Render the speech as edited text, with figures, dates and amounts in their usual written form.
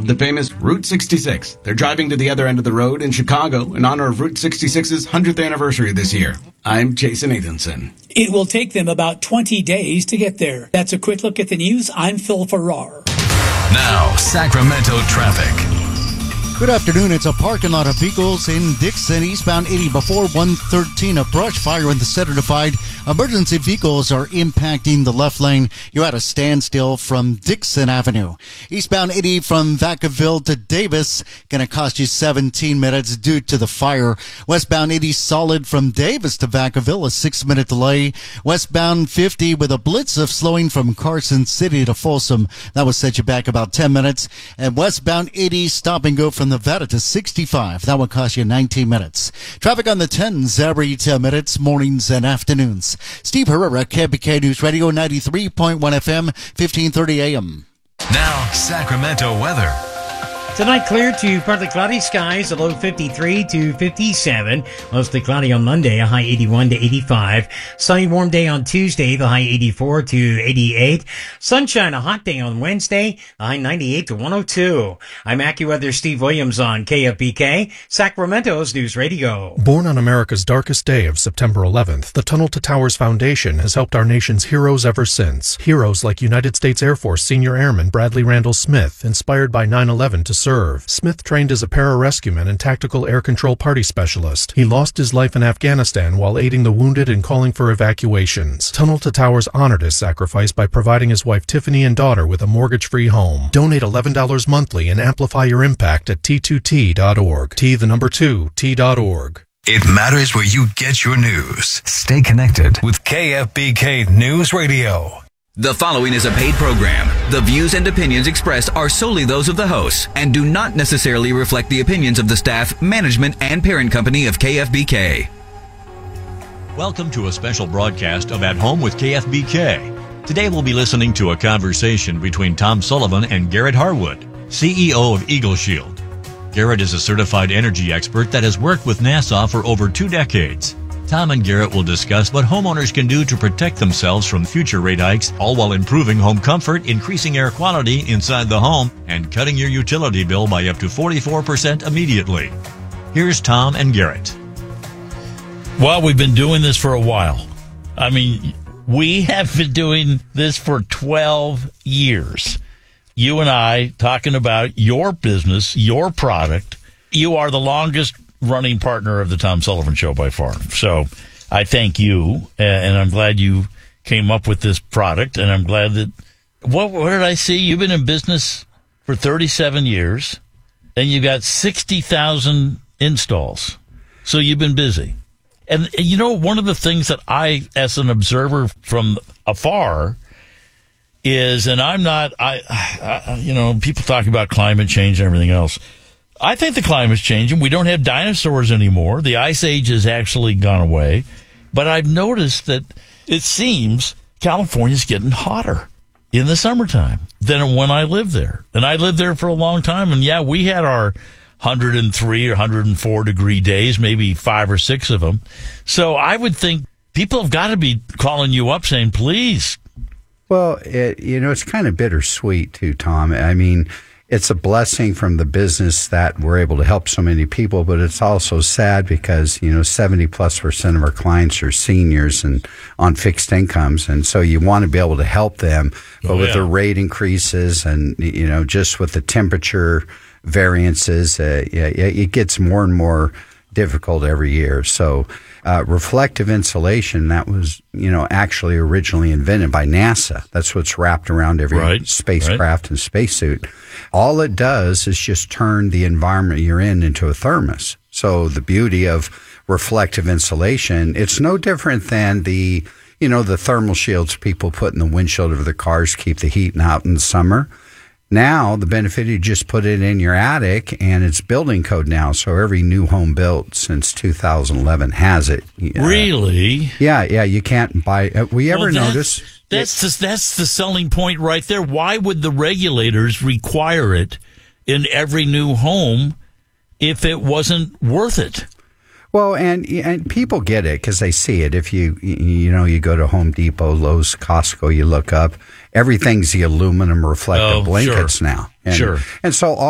of the famous Route 66. They're driving to the other end of the road in Chicago in honor of Route 66's 100th anniversary this year. I'm Jason Nathanson. It will take them about 20 days to get there. That's a quick look at the news. I'm Phil Farrar. Now, Sacramento traffic. Good afternoon. It's a parking lot of vehicles in Dixon, eastbound 80 before 113. A brush fire in the Center Divide. Emergency vehicles are impacting the left lane. You're at a standstill from Dixon Avenue. Eastbound 80 from Vacaville to Davis, going to cost you 17 minutes due to the fire. Westbound 80 solid from Davis to Vacaville, a 6-minute delay. Westbound 50 with a blitz of slowing from Carson City to Folsom. That will set you back about 10 minutes. And westbound 80 stop and go from Nevada to 65. That will cost you 19 minutes. Traffic on the 10s every 10 minutes, mornings and afternoons. Steve Herrera, KFBK News Radio, 93.1 FM, 1530 AM. Now, Sacramento weather. Tonight, clear to partly cloudy skies, a low 53 to 57. Mostly cloudy on Monday, a high 81 to 85. Sunny, warm day on Tuesday, the high 84 to 88. Sunshine, a hot day on Wednesday, the high 98 to 102. I'm AccuWeather Steve Williams on KFBK, Sacramento's News Radio. Born on America's darkest day of September 11th, the Tunnel to Towers Foundation has helped our nation's heroes ever since. Heroes like United States Air Force Senior Airman Bradley Randall Smith, inspired by 9/11 to serve. Smith trained as a pararescueman and tactical air control party specialist. He lost his life in Afghanistan while aiding the wounded and calling for evacuations. Tunnel to Towers honored his sacrifice by providing his wife Tiffany and daughter with a mortgage-free home. Donate $11 monthly and amplify your impact at T2T.org. T2T.org. It matters where you get your news. Stay connected with KFBK News Radio. The following is a paid program. The views and opinions expressed are solely those of the hosts and do not necessarily reflect the opinions of the staff, management, and parent company of KFBK. Welcome to a special broadcast of At Home with KFBK. Today we'll be listening to a conversation between Tom Sullivan and Garrett Harwood, CEO of Eagle Shield. Garrett is a certified energy expert that has worked with NASA for over 2 decades. Tom and Garrett will discuss what homeowners can do to protect themselves from future rate hikes, all while improving home comfort, increasing air quality inside the home, and cutting your utility bill by up to 44% immediately. Here's Tom and Garrett. Well, we've been doing this for a while. I mean, we have been doing this for 12 years. You and I talking about your business, your product. You are the longest running partner of the Tom Sullivan Show by far. So I thank you, and I'm glad you came up with this product, and I'm glad that, what did I see? You've been in business for 37 years, and you got 60,000 installs. So you've been busy. And, you know, one of the things that I, as an observer from afar, is, and I'm not, you know, people talk about climate change and everything else. I think the climate's changing. We don't have dinosaurs anymore. The ice age has actually gone away. But I've noticed that it seems California's getting hotter in the summertime than when I lived there. And I lived there for a long time. And, yeah, we had our 103 or 104 degree days, maybe 5 or 6 of them. So I would think people have got to be calling you up saying, please. Well, it's kind of bittersweet, too, Tom. I mean, it's a blessing from the business that we're able to help so many people, but it's also sad because, 70+% of our clients are seniors and on fixed incomes. And so you want to be able to help them, but with the rate increases and, just with the temperature variances, it gets more and more difficult every year. So, reflective insulation, that was, actually originally invented by NASA. That's what's wrapped around every spacecraft and spacesuit. All it does is just turn the environment you're in into a thermos. So the beauty of reflective insulation, it's no different than the thermal shields people put in the windshield of their cars, keep the heat out in the summer. Now, the benefit, you just put it in your attic, and it's building code now. So every new home built since 2011 has it. Really? Yeah. You can't buy. We ever notice? That's the selling point right there. Why would the regulators require it in every new home if it wasn't worth it? Well, and people get it because they see it. If you go to Home Depot, Lowe's, Costco, you look up, everything's the aluminum reflective blankets now. And so all